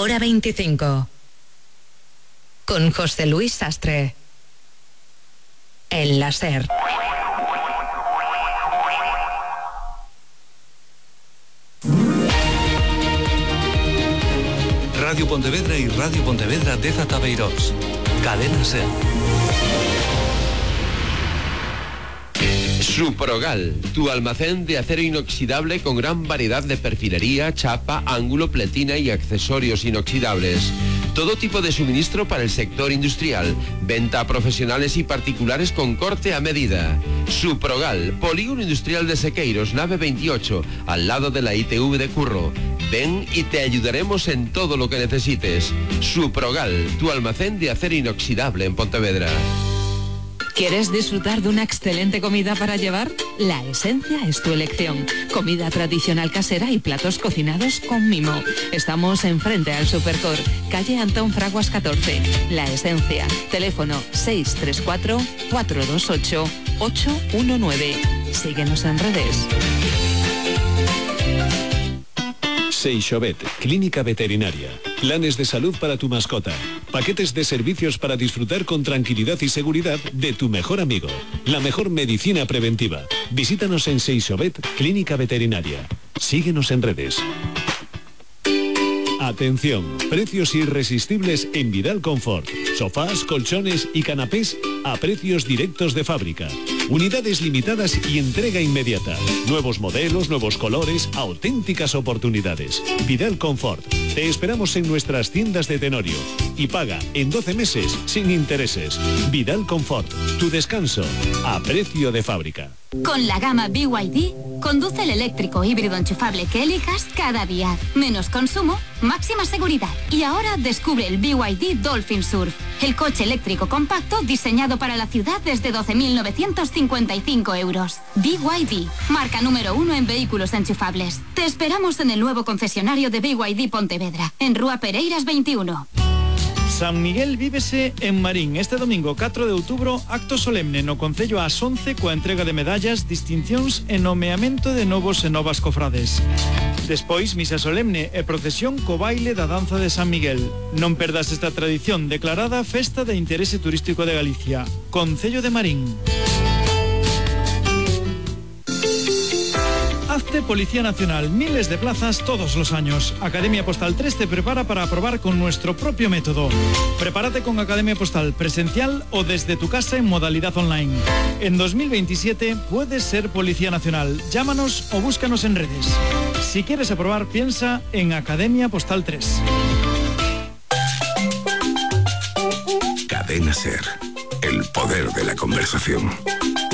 Hora 25. Con José Luis Sastre. En la SER. Radio Pontevedra y Radio Pontevedra de Zatabeirós. Cadena SER. Suprogal, tu almacén de acero inoxidable con gran variedad de perfilería, chapa, ángulo, pletina y accesorios inoxidables. Todo tipo de suministro para el sector industrial. Venta a profesionales y particulares con corte a medida. Suprogal, Polígono Industrial de Sequeiros, nave 28, al lado de la ITV de Curro. Ven y te ayudaremos en todo lo que necesites. Suprogal, tu almacén de acero inoxidable en Pontevedra. ¿Quieres disfrutar de una excelente comida para llevar? La Esencia es tu elección. Comida tradicional casera y platos cocinados con mimo. Estamos enfrente al Supercor, calle Antón Fraguas 14. La Esencia. Teléfono 634-428-819. Síguenos en redes. Seixovet, clínica veterinaria. Planes de salud para tu mascota. Paquetes de servicios para disfrutar con tranquilidad y seguridad de tu mejor amigo. La mejor medicina preventiva. Visítanos en Seixovet, clínica veterinaria. Síguenos en redes. Atención, precios irresistibles en Vidal Confort. Sofás, colchones y canapés a precios directos de fábrica. Unidades limitadas y entrega inmediata. Nuevos modelos, nuevos colores, auténticas oportunidades. Vidal Confort. Te esperamos en nuestras tiendas de Tenorio. Y paga en 12 meses sin intereses. Vidal Confort. Tu descanso a precio de fábrica. Con la gama BYD, conduce el eléctrico híbrido enchufable que elijas cada día. Menos consumo, máxima seguridad. Y ahora descubre el BYD Dolphin Surf, el coche eléctrico compacto diseñado para la ciudad desde 12.955 euros. BYD, marca número 1 en vehículos enchufables. Te esperamos en el nuevo concesionario de BYD Pontevedra, en Rúa Pereiras 21. San Miguel vívese en Marín. Este domingo 4 de outubro, acto solemne no Concello ás 11 coa entrega de medallas, distincións e nomeamento de novos e novas cofrades. Despois, misa solemne e procesión co baile da danza de San Miguel. Non perdas esta tradición declarada Festa de Interese Turístico de Galicia. Concello de Marín. Hazte Policía Nacional, miles de plazas todos los años. Academia Postal 3 te prepara para aprobar con nuestro propio método. Prepárate con Academia Postal presencial o desde tu casa en modalidad online. En 2027 puedes ser Policía Nacional. Llámanos o búscanos en redes. Si quieres aprobar, piensa en Academia Postal 3. Cadena SER, el poder de la conversación.